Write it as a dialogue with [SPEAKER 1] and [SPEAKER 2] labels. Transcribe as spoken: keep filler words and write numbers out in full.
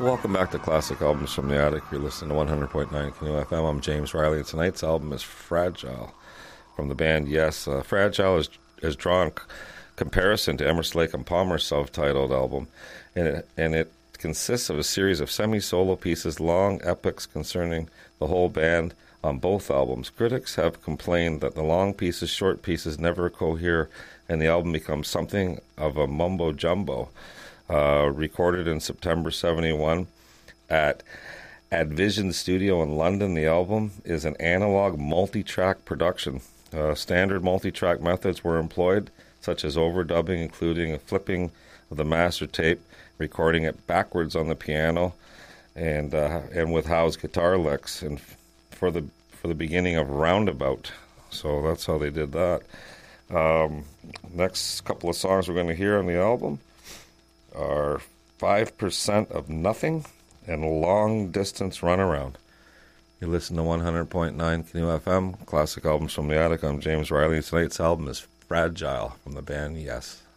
[SPEAKER 1] Welcome back to Classic Albums from the Attic. You're listening to one hundred point nine Canoe F M. I'm James Riley, and tonight's album is Fragile from the band Yes. Uh, Fragile is, is drawn c- comparison to Emerson, Lake and Palmer's self-titled album, and it, and it consists of a series of semi-solo pieces, long epics concerning the whole band on both albums. Critics have complained that the long pieces, short pieces never cohere, and the album becomes something of a mumbo-jumbo. Uh, recorded in September seventy-one at Advision Studio in London, the album is an analog multi-track production. Uh, standard multi-track methods were employed, such as overdubbing, including a flipping of the master tape, recording it backwards on the piano, and uh, and with Howe's guitar licks, and f- for the for the beginning of Roundabout. So that's how they did that. Um, next couple of songs we're going to hear on the album are five percent of Nothing and Long Distance Runaround. You listen to one hundred point nine Canoe F M, Classic Albums from the Attic. I'm James Riley. Tonight's album is Fragile from the band Yes.